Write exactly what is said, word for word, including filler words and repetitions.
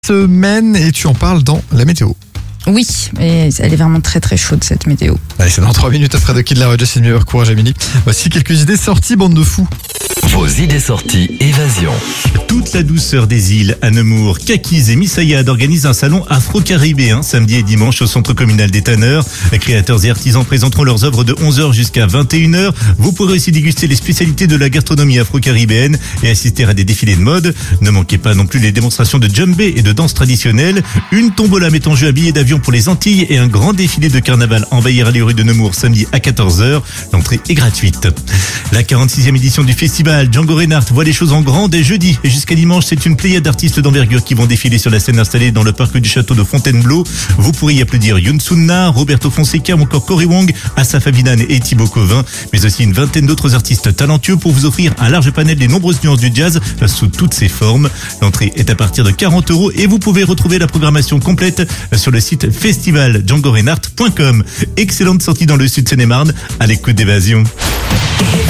Semaine et tu en parles dans la météo. Oui, et elle est vraiment très très chaude cette météo. Allez, c'est dans trois minutes après de Kid Laroi, Justin Bieber, courage Amélie. Voici quelques idées sorties, bande de fous. Vos idées sorties évasion. Toute la douceur des îles à Nemours, Kakis et Misayad organisent un salon afro-caribéen samedi et dimanche au centre communal des Tanneurs. Les créateurs et artisans présenteront leurs œuvres de onze heures jusqu'à vingt et une heures. Vous pourrez aussi déguster les spécialités de la gastronomie afro-caribéenne et assister à des défilés de mode. Ne manquez pas non plus les démonstrations de djembé et de danse traditionnelle. Une tombola met en jeu un billet d'avion pour les Antilles et un grand défilé de carnaval envahira les rues de Nemours samedi à quatorze heures. L'entrée est gratuite. La quarante-sixième édition du festival Django Reinhardt voit les choses en grand dès jeudi et jusqu'à dimanche. C'est une pléiade d'artistes d'envergure qui vont défiler sur la scène installée dans le parc du château de Fontainebleau. Vous pourrez y applaudir Youn Sunna, Roberto Fonseca ou encore Cory Wong, Asaf Avidan et Thibaut Covin, mais aussi une vingtaine d'autres artistes talentueux pour vous offrir un large panel des nombreuses nuances du jazz sous toutes ses formes. L'entrée est à partir de quarante euros et vous pouvez retrouver la programmation complète sur le site festival django reinhardt point com. Excellente sortie dans le sud Seine-et-Marne à l'écoute d'Évasion.